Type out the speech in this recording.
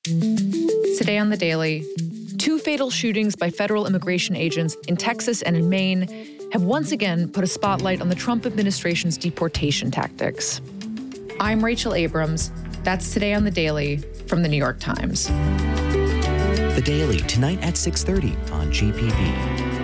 Today on The Daily, 2 fatal shootings by federal immigration agents in Texas and in Maine have once again put a spotlight on the Trump administration's deportation tactics. I'm Rachel Abrams. That's Today on The Daily from The New York Times. The Daily, tonight at 6:30 on GPB.